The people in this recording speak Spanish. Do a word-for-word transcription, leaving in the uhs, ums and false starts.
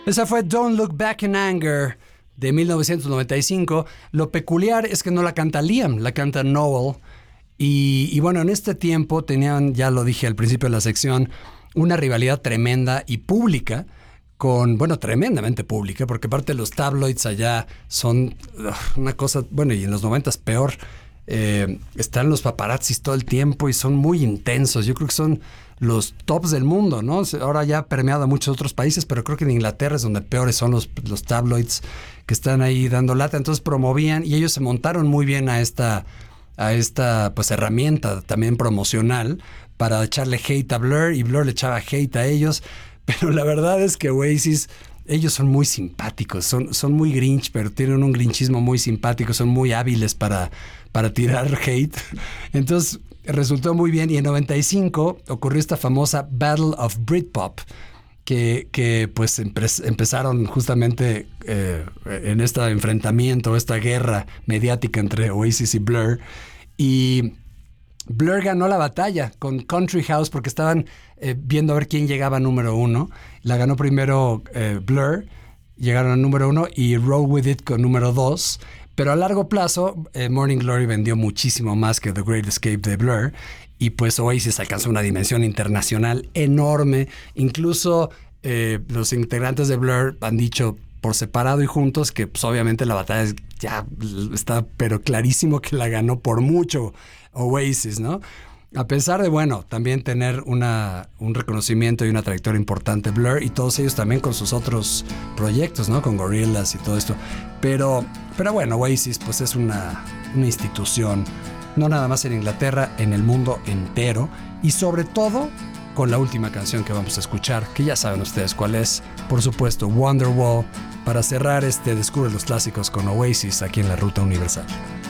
Esa fue Don't Look Back in Anger de mil novecientos noventa y cinco. Lo peculiar es que no la canta Liam, la canta Noel. Y, y bueno, en este tiempo tenían, ya lo dije al principio de la sección, una rivalidad tremenda y pública con, bueno, tremendamente pública, porque aparte los tabloids allá son uh, una cosa, bueno, y en los noventas peor. Eh, están los paparazzis todo el tiempo y son muy intensos. Yo creo que son los tops del mundo, ¿no? Ahora ya ha permeado a muchos otros países, pero creo que en Inglaterra es donde peores son los, los tabloids que están ahí dando lata. Entonces promovían y ellos se montaron muy bien a esta, a esta pues herramienta también promocional para echarle hate a Blur, y Blur le echaba hate a ellos. Pero la verdad es que Oasis, ellos son muy simpáticos, son, son muy grinch, pero tienen un grinchismo muy simpático, son muy hábiles para, para tirar hate. Entonces resultó muy bien, y en noventa y cinco ocurrió esta famosa Battle of Britpop, que, que pues empe- empezaron justamente eh, en este enfrentamiento, esta guerra mediática entre Oasis y Blur, y Blur ganó la batalla con Country House porque estaban eh, viendo a ver quién llegaba a número uno. La ganó primero eh, Blur, llegaron al número uno, y Roll With It con número dos. Pero a largo plazo, eh, Morning Glory vendió muchísimo más que The Great Escape de Blur, y pues Oasis alcanzó una dimensión internacional enorme. Incluso eh, los integrantes de Blur han dicho por separado y juntos que pues, obviamente la batalla es, ya está, pero clarísimo que la ganó por mucho Oasis, ¿no? A pesar de, bueno, también tener una, un reconocimiento y una trayectoria importante Blur, y todos ellos también con sus otros proyectos, ¿no? Con Gorillaz y todo esto. Pero, pero bueno, Oasis pues es una, una institución, no nada más en Inglaterra, en el mundo entero, y sobre todo con la última canción que vamos a escuchar, que ya saben ustedes cuál es, por supuesto, Wonderwall, para cerrar este Descubre los Clásicos con Oasis aquí en la Ruta Universal.